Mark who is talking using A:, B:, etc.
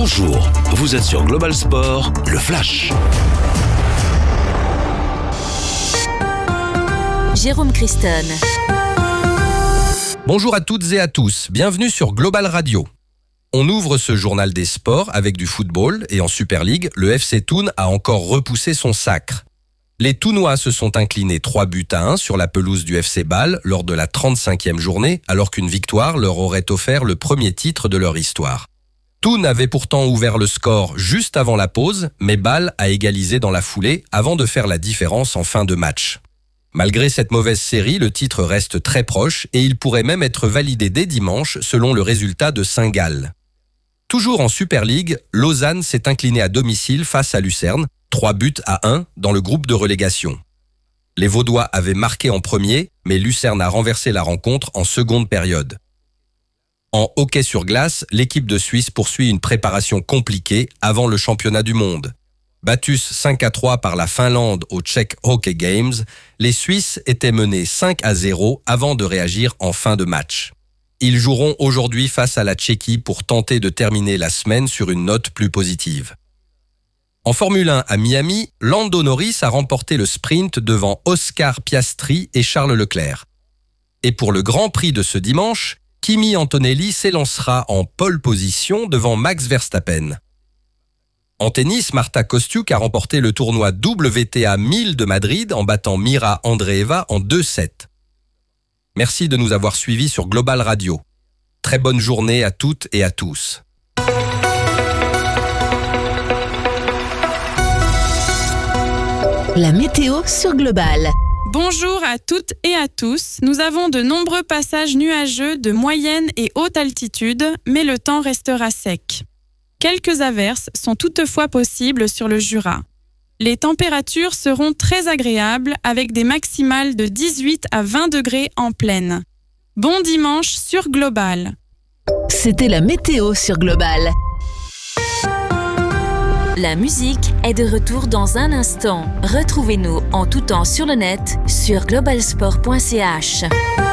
A: Bonjour, vous êtes sur Global Sport, le Flash.
B: Jérôme Christon.
C: Bonjour à toutes et à tous, bienvenue sur Global Radio. On ouvre ce journal des sports avec du football et en Super League, le FC Thun a encore repoussé son sacre. Les Thounois se sont inclinés 3-1 sur la pelouse du FC Bâle lors de la 35e journée, alors qu'une victoire leur aurait offert le premier titre de leur histoire. Thun avait pourtant ouvert le score juste avant la pause, mais Bâle a égalisé dans la foulée avant de faire la différence en fin de match. Malgré cette mauvaise série, le titre reste très proche et il pourrait même être validé dès dimanche selon le résultat de Saint-Gall. Toujours en Super League, Lausanne s'est incliné à domicile face à Lucerne, 3-1 dans le groupe de relégation. Les Vaudois avaient marqué en premier, mais Lucerne a renversé la rencontre en seconde période. En hockey sur glace, l'équipe de Suisse poursuit une préparation compliquée avant le championnat du monde. Battus 5-3 par la Finlande au Czech Hockey Games, les Suisses étaient menés 5-0 avant de réagir en fin de match. Ils joueront aujourd'hui face à la Tchéquie pour tenter de terminer la semaine sur une note plus positive. En Formule 1 à Miami, Lando Norris a remporté le sprint devant Oscar Piastri et Charles Leclerc. Et pour le Grand Prix de ce dimanche, Kimi Antonelli s'élancera en pole position devant Max Verstappen. En tennis, Marta Kostyuk a remporté le tournoi WTA 1000 de Madrid en battant Mira Andreeva en 2-7. Merci de nous avoir suivis sur Global Radio. Très bonne journée à toutes et à tous.
B: La météo sur Global.
D: Bonjour à toutes et à tous. Nous avons de nombreux passages nuageux de moyenne et haute altitude, mais le temps restera sec. Quelques averses sont toutefois possibles sur le Jura. Les températures seront très agréables avec des maximales de 18 à 20 degrés en plaine. Bon dimanche sur Global.
B: C'était la météo sur Global. La musique est de retour dans un instant. Retrouvez-nous en tout temps sur le net sur globalsport.ch.